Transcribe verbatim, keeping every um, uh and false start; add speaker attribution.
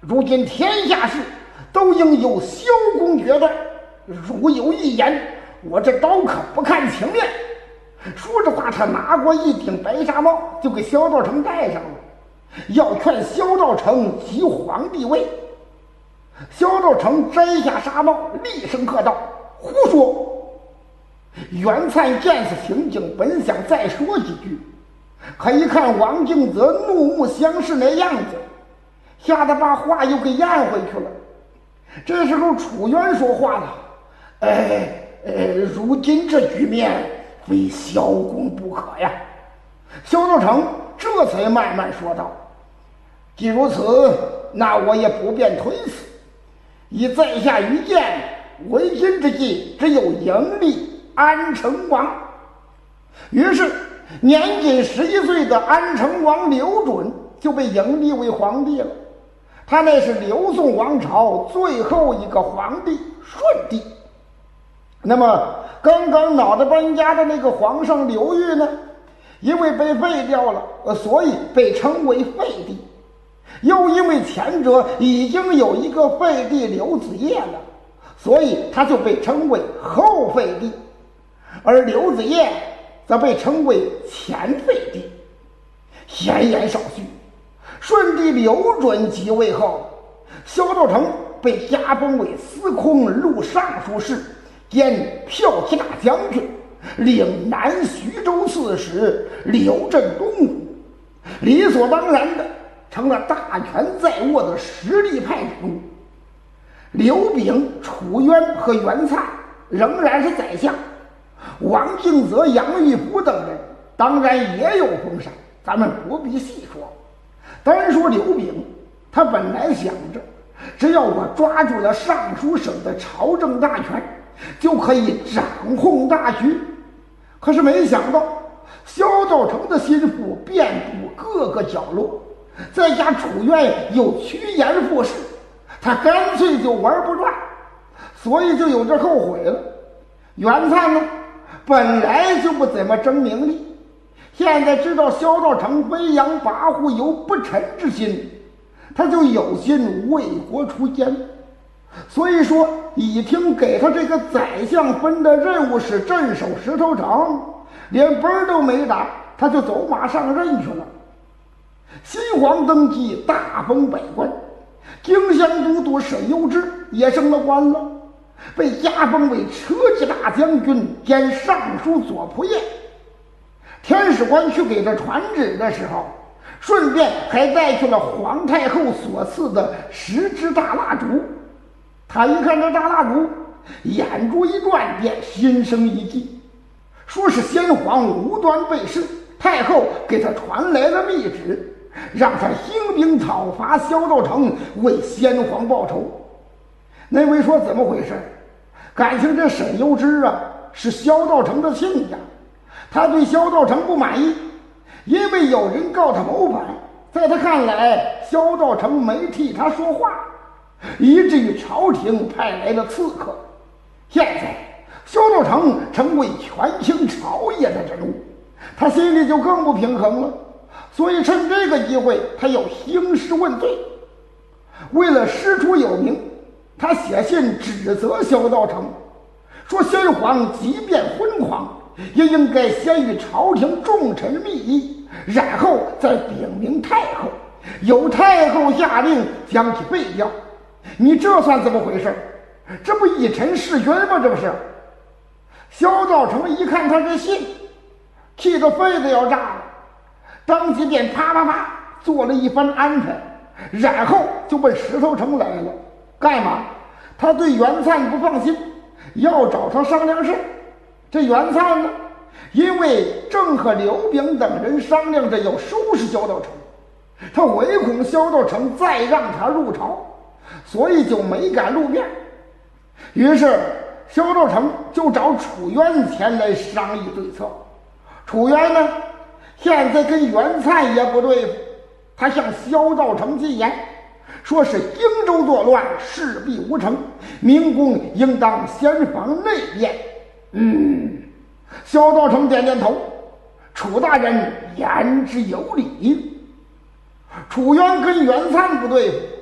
Speaker 1: 如今天下事都应由萧公决断，如有一言，我这刀可不看情面。说着话，他拿过一顶白纱帽，就给萧道成戴上了，要劝萧道成即皇帝位。萧道成摘下纱帽，厉声喝道：“胡说！”袁灿见此情景，本想再说几句，可一看王敬泽怒目相视那样子，吓得把话又给咽回去了。这时候楚渊说话了：“哎呃，如今这局面非萧公不可呀。”萧道成这才慢慢说道：“既如此，那我也不便推辞。以在下愚见，为今之计只有迎立安成王。”于是年仅十一岁的安成王刘准就被迎立为皇帝了。他那是刘宋王朝最后一个皇帝舜帝。那么刚刚脑袋搬家的那个皇上刘裕呢，因为被废掉了，呃，所以被称为废帝。又因为前者已经有一个废帝刘子业了，所以他就被称为后废帝，而刘子业则被称为前废帝。闲言少叙，舜帝刘准即位后，萧道成被加封为司空录尚书事兼骠骑大将军，领南徐州刺史，留镇东吴，理所当然的成了大权在握的实力派人物。刘炳、楚渊和袁粲仍然是宰相，王敬泽、杨玉福等人当然也有封赏，咱们不必细说。单说刘炳，他本来想着，只要我抓住了尚书省的朝政大权，就可以掌控大局。可是没想到，萧道成的心腹遍布各个角落，再加楚渊又趋炎附势，他干脆就玩不转，所以就有点后悔了。袁粲呢，本来就不怎么争名利，现在知道萧道成飞扬跋扈有不臣之心，他就有心为国除奸。所以说一听给他这个宰相分的任务是镇守石头城，连本都没打，他就走马上任去了。新皇登基，大封百官，京乡都督沈攸之也升了官了，被加封为车骑大将军兼尚书左仆射。天使官去给他传旨的时候，顺便还带去了皇太后所赐的十支大蜡烛。他一看这大蜡烛，眼珠一转，便心生一计，说是先皇无端被弑，太后给他传来了密旨，让他兴兵讨伐萧道成，为先皇报仇。那位说怎么回事？感情这沈攸之啊是萧道成的亲家，他对萧道成不满意，因为有人告他谋反，在他看来萧道成没替他说话，以至于朝廷派来了刺客。现在萧道成成为权倾朝野的人物，他心里就更不平衡了，所以趁这个机会他要兴师问罪。为了师出有名，他写信指责萧道成，说先皇即便昏狂，也应该先与朝廷重臣密议，然后再禀明太后，由太后下令将其废掉。你这算怎么回事？这不以臣弑君吗？这不是。萧道成一看他这信，气得肺子要炸了，当即便啪啪啪做了一番安排，然后就奔石头城来了。干嘛？他对袁粲不放心，要找他商量事。这袁粲呢，因为正和刘炳等人商量着要收拾萧道成，他唯恐萧道成再让他入朝，所以就没敢露面。于是萧道成就找楚渊前来商议对策。楚渊呢，现在跟袁粲也不对付，他向萧道成进言，说是荆州作乱，势必无成，明公应当先防内变。嗯，萧道成点点头，楚大人言之有理。楚渊跟袁粲不对付，